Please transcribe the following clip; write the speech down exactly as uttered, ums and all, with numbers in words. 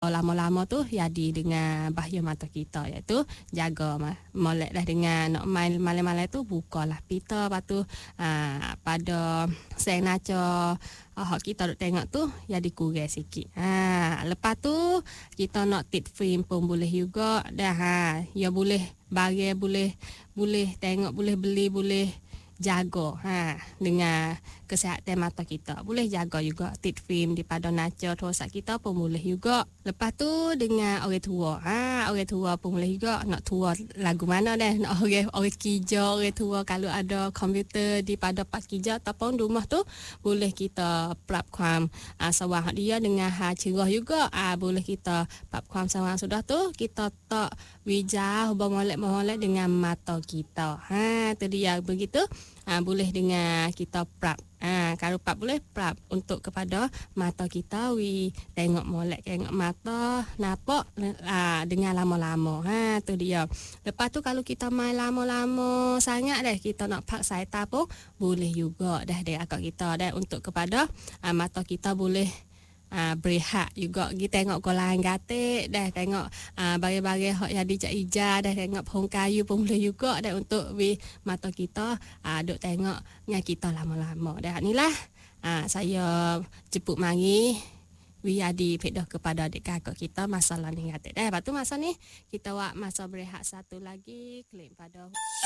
lama-lama tu jadi dengan bahaya mata kita, iaitu jaga molek dah dengan nak main malam-malam tu bukalah pita, lepas tu uh, pada seng naca uh, kita duk tengok tu jadi kurang sikit. Ha, lepas tu kita nak tit frame pun boleh juga dah. Ha, ya boleh barang, boleh boleh tengok, boleh beli, boleh jaga ha dengan kesihatan mata kita. Boleh jaga juga tit film daripada naca rosak kita pun boleh juga. Lepas tu dengan orang tua. Ha, orang tua pun boleh juga. Nak tua lagu mana dah? Nak orang orang kerja, orang tua kalau ada komputer di pada pas kerja ataupun rumah tu boleh kita prap kuam uh, sawang dia dengan ha cerah juga. Ah uh, boleh kita prap kuam sawang sudah tu kita tak wijah bermolek-molek dengan mata kita. Ha, tu dia begitu. Ha, boleh dengan kita prap. Ha, kalau prap boleh prap untuk kepada mata kita, wi tengok molek, tengok mata nampak ha, dengan lama-lama. Ha, tu dia. Lepas tu kalau kita main lama-lama sangat dah, kita nak pak saita pun boleh juga dah dek akak kita dah untuk kepada ha, mata kita boleh Ah uh, berehat juga. Kita tengok kolam gatik dah, tengok ah uh, bagai-bagai hak yang dijak ija dah, tengok pohon kayu pun boleh juga dah untuk we mata kita ah uh, duk tengok dengan kita lama-lama dah. Inilah ah uh, saya jemput mari we adi pedah kepada adik kakak kita masalah ni gatik dah. Lepas tu masa ni kita buat masa berehat satu lagi, klaim pada